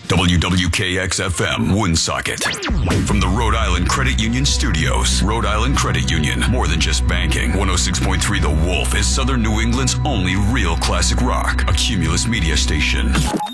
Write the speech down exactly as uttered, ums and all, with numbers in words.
W W K X F M, Woonsocket. From the Rhode Island Credit Union Studios. Rhode Island Credit Union, more than just banking. one oh six point three The Wolf is Southern New England's only real classic rock. A Cumulus media station.